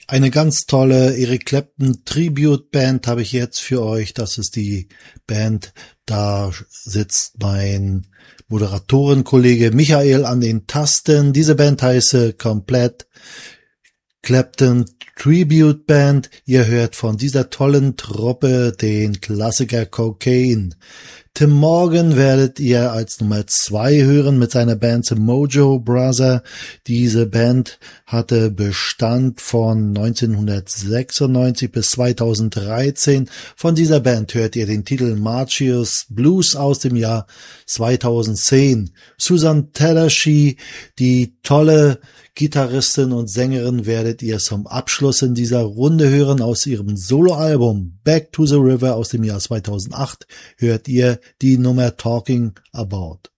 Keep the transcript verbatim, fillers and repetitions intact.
Eine ganz tolle Eric Clapton Tribute Band habe ich jetzt für euch. Das ist die Band, da sitzt mein Moderatorenkollege Michael an den Tasten. Diese Band heißt komplett Clapton Tribute Band. Ihr hört von dieser tollen Truppe den Klassiker Cocaine. Tim Morgan werdet ihr als Nummer zwei hören mit seiner Band The Mojo Brother. Diese Band hatte Bestand von neunzehnhundertsechsundneunzig bis zweitausenddreizehn. Von dieser Band hört ihr den Titel Marcius Blues aus dem Jahr zweitausendzehn. Susan Tedeschi, die tolle Gitarristin und Sängerin, werdet ihr zum Abschluss in dieser Runde hören. Aus ihrem Soloalbum Back to the River aus dem Jahr zweitausendacht hört ihr die Nummer Talking About.